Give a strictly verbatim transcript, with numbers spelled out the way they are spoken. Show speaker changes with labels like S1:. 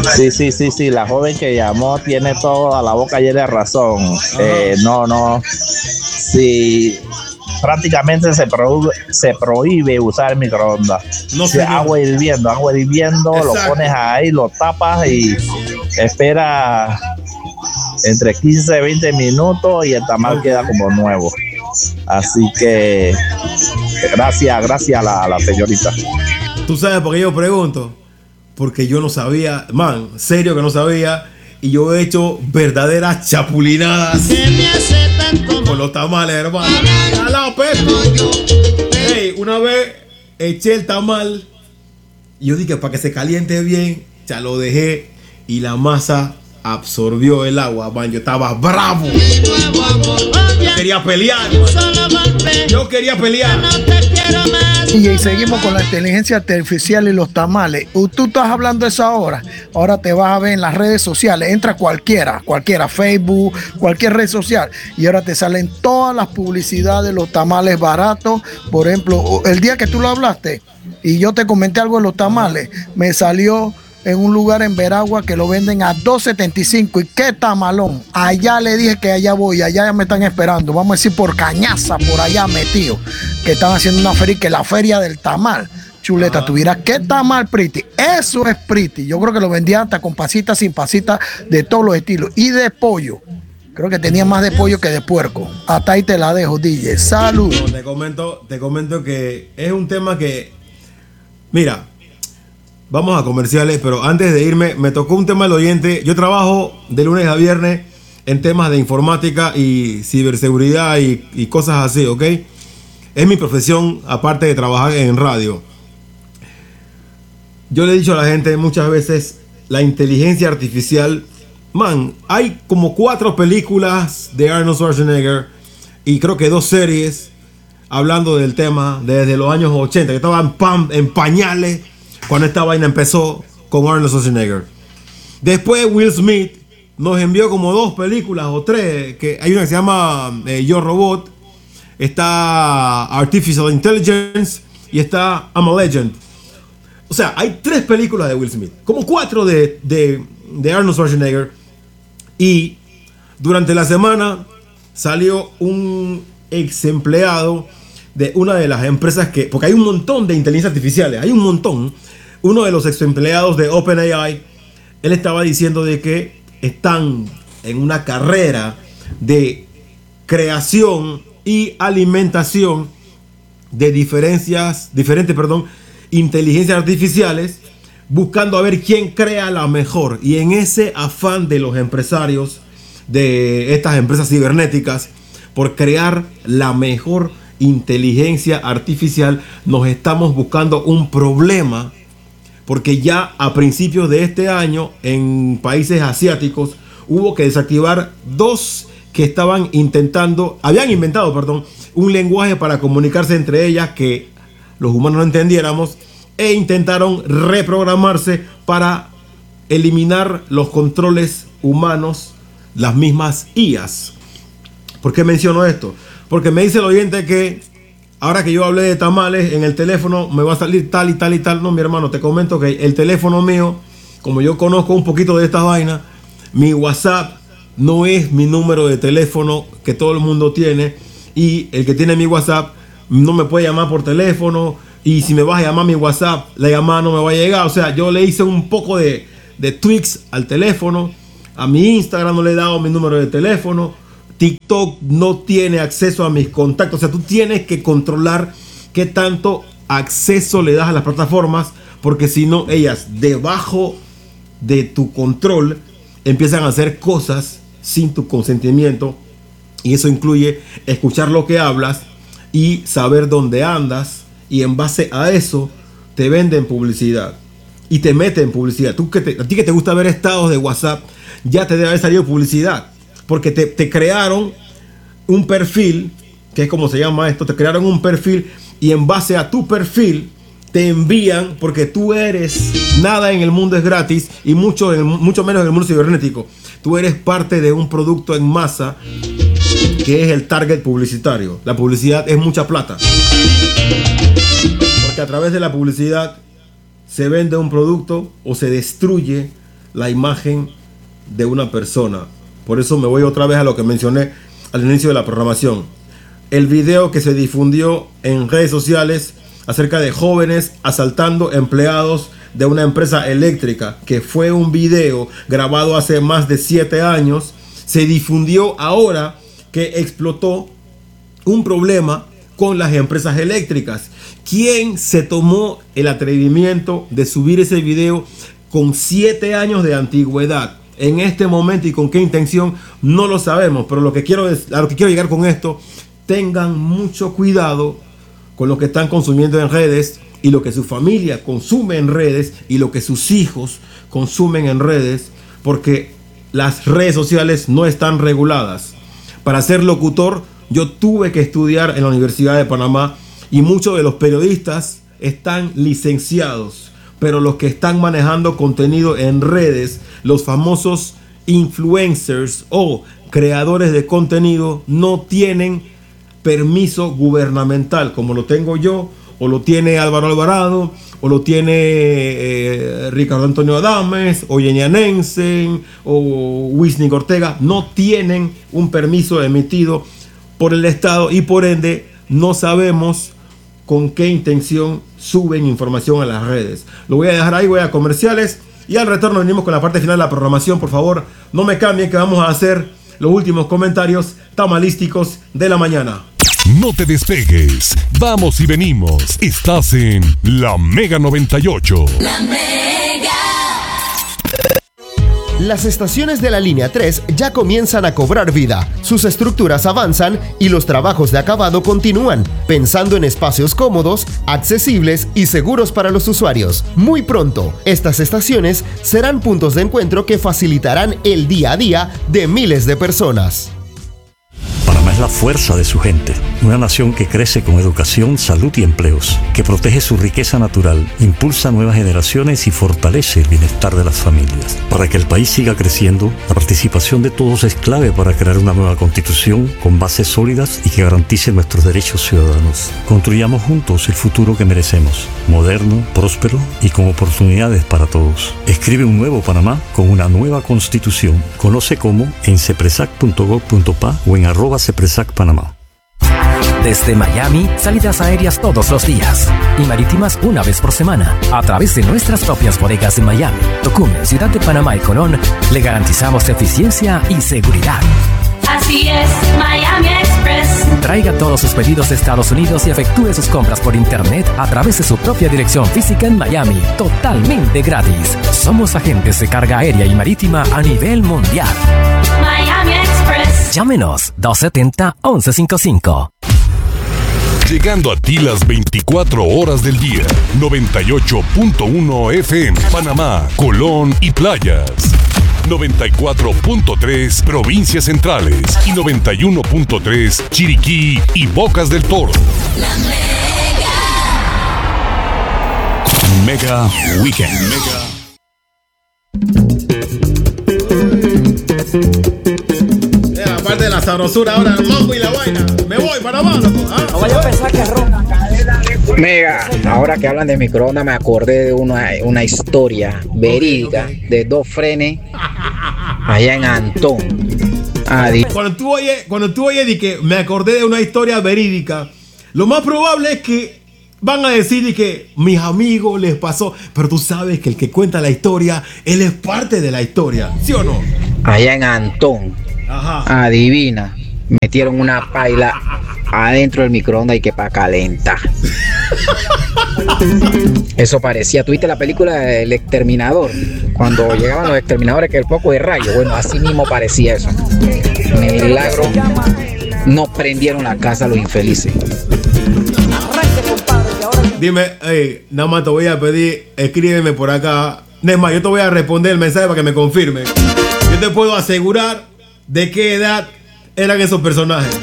S1: Sí, sí, sí, sí, la joven que llamó tiene toda la boca llena de razón. Eh, no, no, sí, prácticamente se, prohíbe, se prohíbe usar el microondas.
S2: No,
S1: Si agua hirviendo, agua hirviendo, exacto, lo pones ahí, lo tapas y espera entre quince y veinte minutos y el tamal okay. queda como nuevo. Así que gracias, gracias a la, a la señorita.
S2: ¿Tú sabes por qué yo pregunto? Porque yo no sabía, man, serio que no sabía. Y yo he hecho verdaderas chapulinadas con los tamales, hermano. ¡Alao, peso! Hey, una vez eché el tamal y yo dije, para que se caliente bien, ya lo dejé y la masa absorbió el agua, man. Yo estaba bravo. Yo quería pelear, man. Yo quería pelear.
S3: Y seguimos con la inteligencia artificial y los tamales. Tú estás hablando de eso ahora. Ahora te vas a ver en las redes sociales. Entra cualquiera, cualquiera, Facebook, cualquier red social. Y ahora te salen todas las publicidades de los tamales baratos. Por ejemplo, el día que tú lo hablaste y yo te comenté algo de los tamales, me salió en un lugar en Veragua que lo venden a dos setenta y cinco. ¿Y qué tamalón? Allá le dije que allá voy, allá ya me están esperando. Vamos a decir por Cañaza, por allá metido, que están haciendo una feria, que la feria del tamal. Chuleta, ah. tuviera qué tamal pretty. Eso es pretty. Yo creo que lo vendían hasta con pasitas, sin pasitas, de todos los estilos. Y de pollo. Creo que tenía más de pollo que de puerco. Hasta ahí te la dejo, D J. Salud.
S2: No, te comento, te comento que es un tema que, mira, vamos a comerciales, pero antes de irme, me tocó un tema del oyente. Yo trabajo de lunes a viernes en temas de informática y ciberseguridad y, y cosas así, ¿ok? Es mi profesión, aparte de trabajar en radio. Yo le he dicho a la gente muchas veces, la inteligencia artificial, man, hay como cuatro películas de Arnold Schwarzenegger y creo que dos series hablando del tema desde los años ochenta, que estaban pam, en pañales cuando esta vaina empezó con Arnold Schwarzenegger. Después Will Smith nos envió como dos películas o tres, que hay una que se llama eh, Yo Robot, está Artificial Intelligence y está I'm a Legend. O sea, hay tres películas de Will Smith, como cuatro de, de, de Arnold Schwarzenegger. Y durante la semana salió un ex empleado de una de las empresas que, porque hay un montón de inteligencia artificiales, hay un montón. Uno de los ex empleados de OpenAI, él estaba diciendo de que están en una carrera de creación y alimentación de diferencias, diferentes, perdón, inteligencias artificiales, buscando a ver quién crea la mejor. Y en ese afán de los empresarios de estas empresas cibernéticas por crear la mejor inteligencia artificial, nos estamos buscando un problema, porque ya a principios de este año en países asiáticos hubo que desactivar dos que estaban intentando, habían inventado, perdón, un lenguaje para comunicarse entre ellas que los humanos no entendiéramos, e intentaron reprogramarse para eliminar los controles humanos, las mismas I As. ¿Por qué menciono esto? Porque me dice el oyente que ahora que yo hablé de tamales, en el teléfono me va a salir tal y tal y tal. No, mi hermano, te comento que el teléfono mío, como yo conozco un poquito de estas vainas, mi WhatsApp no es mi número de teléfono que todo el mundo tiene. Y el que tiene mi WhatsApp no me puede llamar por teléfono. Y si me vas a llamar mi WhatsApp, la llamada no me va a llegar. O sea, yo le hice un poco de, de tweaks al teléfono. A mi Instagram no le he dado mi número de teléfono. TikTok no tiene acceso a mis contactos. O sea, tú tienes que controlar qué tanto acceso le das a las plataformas, porque si no, ellas debajo de tu control empiezan a hacer cosas sin tu consentimiento. Y eso incluye escuchar lo que hablas y saber dónde andas. Y en base a eso te venden publicidad y te meten publicidad. Tú que te, a ti que te gusta ver estados de WhatsApp, ya te debe haber salido publicidad, porque te, te crearon un perfil, que es como se llama esto, te crearon un perfil y en base a tu perfil te envían, porque tú eres, nada en el mundo es gratis y mucho, en el, mucho menos en el mundo cibernético. Tú eres parte de un producto en masa que es el target publicitario. La publicidad es mucha plata, porque a través de la publicidad se vende un producto o se destruye la imagen de una persona. Por eso me voy otra vez a lo que mencioné al inicio de la programación. El video que se difundió en redes sociales acerca de jóvenes asaltando empleados de una empresa eléctrica, que fue un video grabado hace más de siete años, se difundió ahora que explotó un problema con las empresas eléctricas. ¿Quién se tomó el atrevimiento de subir ese video con siete años de antigüedad en este momento, y con qué intención? No lo sabemos, pero lo que quiero es, a lo que quiero llegar con esto: tengan mucho cuidado con lo que están consumiendo en redes, y lo que su familia consume en redes, y lo que sus hijos consumen en redes, porque las redes sociales no están reguladas. Para ser locutor, yo tuve que estudiar en la Universidad de Panamá, y muchos de los periodistas están licenciados, pero los que están manejando contenido en redes, los famosos influencers o creadores de contenido, no tienen permiso gubernamental, como lo tengo yo, o lo tiene Álvaro Alvarado, o lo tiene eh, Ricardo Antonio Adames, o Yenia Nensen, o Wisnik Ortega. No tienen un permiso emitido por el Estado, y por ende no sabemos con qué intención suben información a las redes. Lo voy a dejar ahí, voy a comerciales, y al retorno venimos con la parte final de la programación. Por favor, no me cambien, que vamos a hacer los últimos comentarios tamalísticos de la mañana.
S4: No te despegues, vamos y venimos. Estás en La Mega noventa y ocho.
S5: La Mega.
S6: Las estaciones de la línea tres ya comienzan a cobrar vida, sus estructuras avanzan y los trabajos de acabado continúan, pensando en espacios cómodos, accesibles y seguros para los usuarios. Muy pronto, estas estaciones serán puntos de encuentro que facilitarán el día a día de miles de personas.
S7: Panamá es la fuerza de su gente, una nación que crece con educación, salud y empleos, que protege su riqueza natural, impulsa nuevas generaciones y fortalece el bienestar de las familias. Para que el país siga creciendo, la participación de todos es clave para crear una nueva constitución con bases sólidas y que garantice nuestros derechos ciudadanos. Construyamos juntos el futuro que merecemos, moderno, próspero y con oportunidades para todos. Escribe un nuevo Panamá con una nueva constitución. Conoce cómo en cepresac punto gov punto pa o en arroba cepresac Panamá.
S8: Desde Miami, salidas aéreas todos los días y marítimas una vez por semana a través de nuestras propias bodegas en Miami, Tocumen, Ciudad de Panamá y Colón. Le garantizamos eficiencia y seguridad.
S5: Así es, Miami Express.
S8: Traiga todos sus pedidos de Estados Unidos y efectúe sus compras por internet a través de su propia dirección física en Miami, totalmente gratis. Somos agentes de carga aérea y marítima a nivel mundial.
S5: Miami Express.
S8: Llámenos dos siete cero, once cincuenta y cinco.
S4: Llegando a ti las veinticuatro horas del día. noventa y ocho punto uno F M, Panamá, Colón y Playas. noventa y cuatro punto tres Provincias Centrales y noventa y uno punto tres Chiriquí y Bocas del Toro.
S5: La Mega.
S4: Mega Weekend. Mega.
S2: Yeah, aparte de la sabrosura ahora, el mambo y la vaina. Me voy para abajo. ¿Ah?
S9: No vaya a pensar que es ron.
S10: Mega, ahora que hablan de microondas me acordé de una, una historia verídica okay, okay. de dos frenes allá en Antón. Adi.
S2: Cuando tú oyes, cuando tú oyes de que me acordé de una historia verídica, lo más probable es que van a decir de que mis amigos les pasó, pero tú sabes que el que cuenta la historia, él es parte de la historia, ¿sí o no?
S10: Allá en Antón, ajá. Adivina, metieron una paila adentro del microondas y que para calentar. Eso parecía, ¿tuviste la película El Exterminador? Cuando llegaban los exterminadores que el poco de rayo, bueno, así mismo parecía eso. Milagro, no prendieron la casa los infelices.
S2: Dime, hey, nada más te voy a pedir, escríbeme por acá. Es más, yo te voy a responder el mensaje para que me confirme. Yo te puedo asegurar de qué edad eran esos personajes.